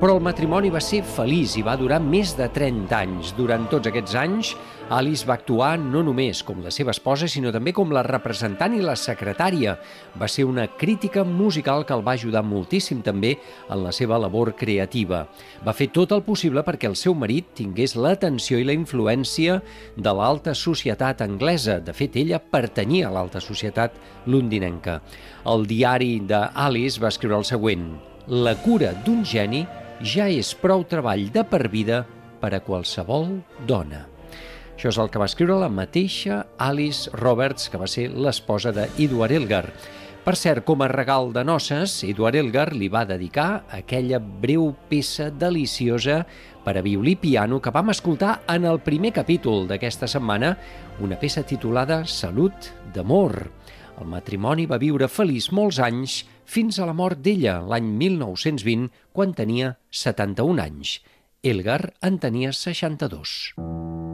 Però el matrimoni va ser feliç i va durar més de 30 anys. Durant tots aquests anys, Alice va actuar no només com la seva esposa, sinó també com la representant i la secretària. Va ser una crítica musical que el va ajudar moltíssim també en la seva labor creativa. Va fer tot el possible perquè el seu marit tingués l'atenció i la influència de l'alta societat anglesa. De fet, ella pertanyia a l'alta societat londinenca. El diari d'Alice va escriure el següent: «La cura d'un geni ja és prou treball de per vida per a qualsevol dona». Això és el que va escriure la mateixa Alice Roberts, que va ser l'esposa d'Edward Elgar. Per cert, com a regal de noces, Edward Elgar li va dedicar aquella breu peça deliciosa per a violí i piano que vam escoltar en el primer capítol d'aquesta setmana, una peça titulada Salut d'amor. El matrimoni va viure feliç molts anys fins a la mort d'ella, l'any 1920, quan tenia 71 anys. Elgar en tenia 62.